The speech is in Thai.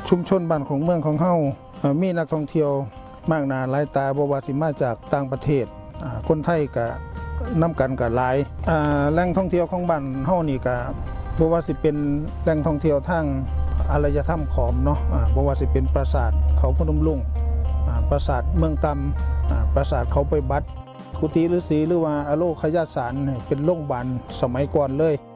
ชุมชนบ้านของเมืองของเฮามีนักท่องเที่ยวมากหน้าหลายตาบ่ว่าสิมาจากต่างประเทศคนไทยก็นำกันกับหลายแหล่งท่องเที่ยวของบ้านเฮานี่ก็บ่ว่าสิเป็นแหล่งท่องเที่ยวทางอารยธรรมขอมเนาะบ่ว่าสิเป็นปราสาทเขาพนมรุ้งปราสาทเมืองตำปราสาทเขาไปบัดกุฏิฤาษีหรือว่าอโลคยสารเป็นโรงพยาบาลสมัยก่อนเลย